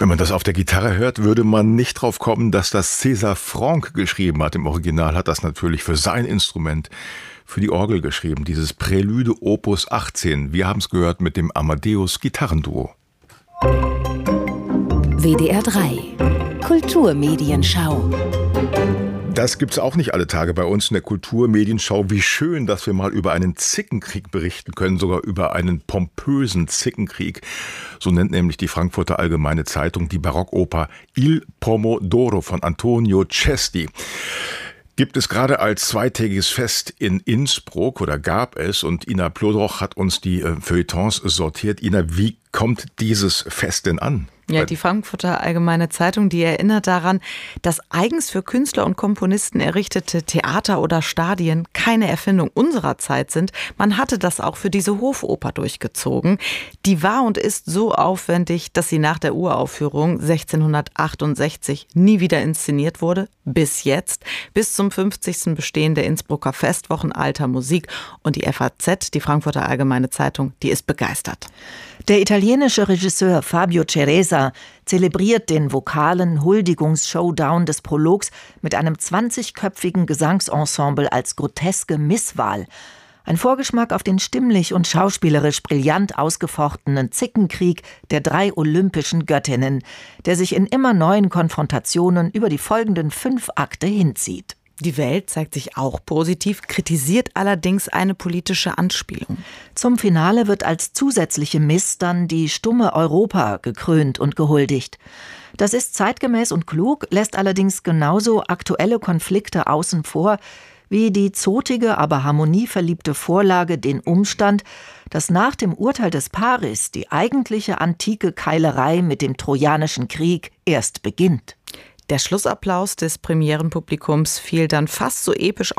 Wenn man das auf der Gitarre hört, würde man nicht drauf kommen, dass das César Franck geschrieben hat. Im Original hat das natürlich für sein Instrument, für die Orgel geschrieben, dieses Prälude Opus 18. Wir haben es gehört mit dem Amadeus Gitarrenduo. WDR 3 Kulturmedienschau. Das gibt's auch nicht alle Tage bei uns in der Kulturmedienschau. Wie schön, dass wir mal über einen Zickenkrieg berichten können, sogar über einen pompösen Zickenkrieg. So nennt nämlich die Frankfurter Allgemeine Zeitung die Barockoper Il Pomodoro von Antonio Cesti. Gibt es gerade als zweitägiges Fest in Innsbruck oder gab es, und Ina Plodroch hat uns die Feuilletons sortiert. Ina, wie kommt dieses Fest denn an? Ja, die Frankfurter Allgemeine Zeitung, die erinnert daran, dass eigens für Künstler und Komponisten errichtete Theater oder Stadien keine Erfindung unserer Zeit sind. Man hatte das auch für diese Hofoper durchgezogen. Die war und ist so aufwendig, dass sie nach der Uraufführung 1668 nie wieder inszeniert wurde. Bis jetzt, bis zum 50. Bestehen der Innsbrucker Festwochen alter Musik. Und die FAZ, die Frankfurter Allgemeine Zeitung, die ist begeistert. Der italienische Regisseur Fabio Ceresa zelebriert den vokalen Huldigungs-Showdown des Prologs mit einem 20-köpfigen Gesangsensemble als groteske Misswahl. Ein Vorgeschmack auf den stimmlich und schauspielerisch brillant ausgefochtenen Zickenkrieg der 3 olympischen Göttinnen, der sich in immer neuen Konfrontationen über die folgenden 5 Akte hinzieht. Die Welt zeigt sich auch positiv, kritisiert allerdings eine politische Anspielung. Zum Finale wird als zusätzliche Miss dann die stumme Europa gekrönt und gehuldigt. Das ist zeitgemäß und klug, lässt allerdings genauso aktuelle Konflikte außen vor, wie die zotige, aber harmonieverliebte Vorlage den Umstand, dass nach dem Urteil des Paris die eigentliche antike Keilerei mit dem Trojanischen Krieg erst beginnt. Der Schlussapplaus des Premierenpublikums fiel dann fast so episch